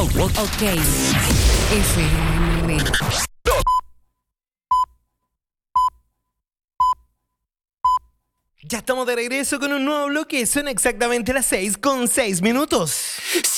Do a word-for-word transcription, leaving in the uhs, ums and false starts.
Ok. F M B. Ya estamos de regreso con un nuevo bloque. Son exactamente las seis con seis minutos.